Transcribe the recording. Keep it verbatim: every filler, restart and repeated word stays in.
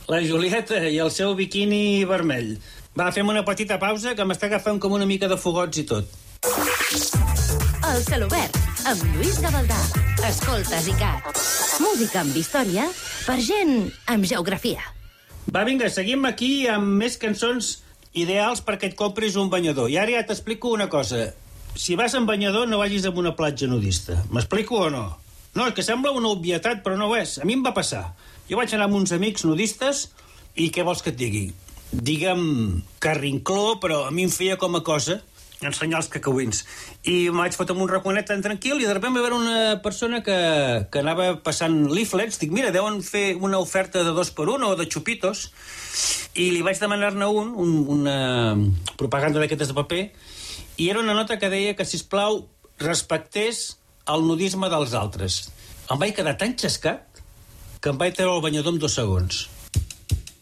La Julieta i el seu biquini vermell. Va, fem una petita pausa que m'està agafant com una mica de fogots i tot. El Celobert, amb Lluís Gavaldà. Escoltes i cat. Música amb història per gent amb geografia. Va, vinga, seguim aquí amb més cançons ideals perquè et compris un banyador. I ara ja t'explico una cosa. Si vas amb banyador, no vagis a una platja nudista. M'explico o no? No, és que sembla una obvietat, però no ho és. A mi em va passar. Jo vaig anar amb uns amics nudistes i què vols que et digui? Digue'm carrincló, però a mi em feia com a cosa ensenyar els cacauins. I em vaig fotre amb un raconet tan tranquil i de sobte va haver una persona que, que anava passant leaflets. Dic, mira, deuen fer una oferta de dos per un o de xupitos. I li vaig demanar-ne un, un, una propaganda d'aquestes de paper, i era una nota que deia que, sisplau, respectés el nudisme dels altres. Em vaig quedar tan xascat que em vaig treure el banyador en dos segons.